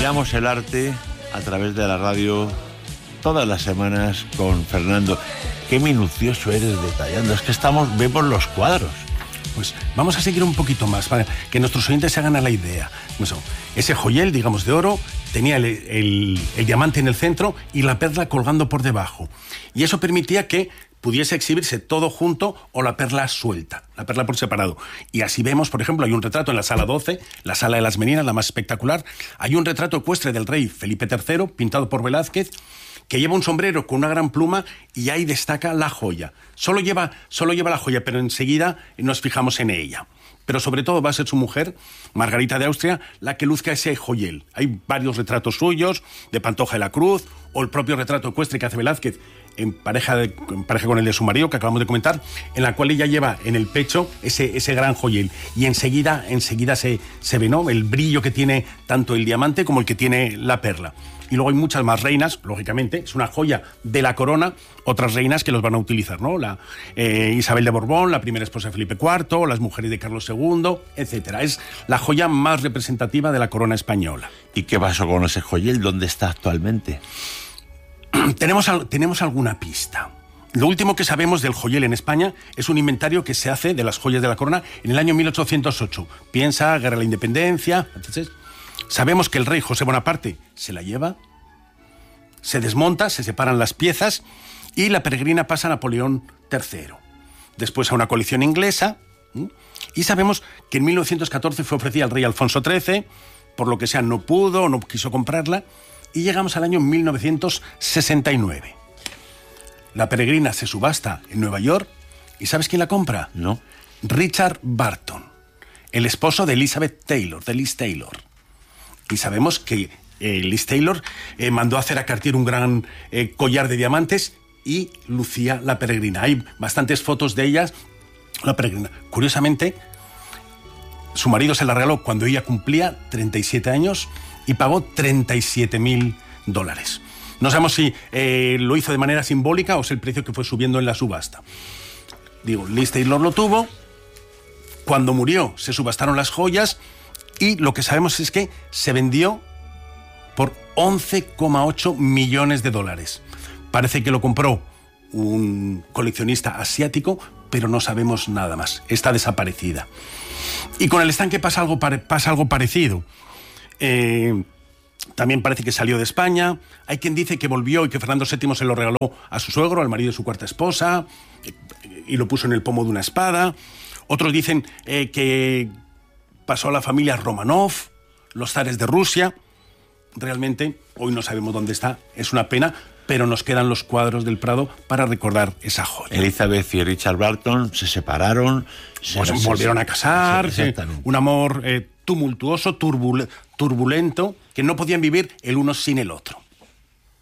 Miramos el arte a través de la radio todas las semanas con Fernando. Qué minucioso eres detallando. Es que vemos los cuadros. Pues vamos a seguir un poquito más para que nuestros oyentes se hagan a la idea. Ese joyel, digamos, de oro, tenía el diamante en el centro y la perla colgando por debajo. Y eso permitía que pudiese exhibirse todo junto o la perla suelta, la perla por separado. Y así vemos, por ejemplo, hay un retrato en la sala 12, la sala de las Meninas, la más espectacular. Hay un retrato ecuestre del rey Felipe III, pintado por Velázquez, que lleva un sombrero con una gran pluma y ahí destaca la joya. Solo lleva la joya, pero enseguida nos fijamos en ella. Pero sobre todo va a ser su mujer, Margarita de Austria, la que luzca ese joyel. Hay varios retratos suyos, de Pantoja de la Cruz, o el propio retrato ecuestre que hace Velázquez en pareja con el de su marido, que acabamos de comentar, en la cual ella lleva en el pecho ese gran joyel. Y enseguida se ve, ¿no?, el brillo que tiene tanto el diamante como el que tiene la perla. Y luego hay muchas más reinas, lógicamente, es una joya de la corona, otras reinas que los van a utilizar, ¿no? La Isabel de Borbón, la primera esposa de Felipe IV, las mujeres de Carlos II, etc. Es la joya más representativa de la corona española. ¿Y qué pasó con ese joyel? ¿Dónde está actualmente? Tenemos alguna pista. Lo último que sabemos del joyel en España es un inventario que se hace de las joyas de la corona en el año 1808. Piensa, Guerra de la Independencia. Entonces, sabemos que el rey José Bonaparte se la lleva, se desmonta, se separan las piezas y la peregrina pasa a Napoleón III. Después a una colección inglesa. Y sabemos que en 1914 fue ofrecida al rey Alfonso XIII, por lo que sea no pudo o no quiso comprarla. Y llegamos al año 1969. La peregrina se subasta en Nueva York. ¿Y sabes quién la compra? No. Richard Barton, el esposo de Elizabeth Taylor, de Liz Taylor. Y sabemos que Liz Taylor mandó a hacer a Cartier un gran collar de diamantes y lucía la peregrina. Hay bastantes fotos de ellas, la peregrina. Curiosamente, su marido se la regaló cuando ella cumplía 37 años y pagó $37,000. No sabemos si lo hizo de manera simbólica o es el precio que fue subiendo en la subasta. Liz Taylor lo tuvo. Cuando murió se subastaron las joyas y lo que sabemos es que se vendió por $11,8 millones. Parece que lo compró un coleccionista asiático, pero no sabemos nada más. Está desaparecida. Y con el estanque pasa algo parecido. También parece que salió de España. Hay quien dice que volvió y que Fernando VII se lo regaló a su suegro, al marido de su cuarta esposa, y lo puso en el pomo de una espada. Otros dicen que pasó a la familia Romanov, los zares de Rusia. Realmente, hoy no sabemos dónde está. Es una pena, pero nos quedan los cuadros del Prado para recordar esa joya. Elizabeth y Richard Barton se separaron. Volvieron a casar. Un amor tumultuoso, turbulento, que no podían vivir el uno sin el otro.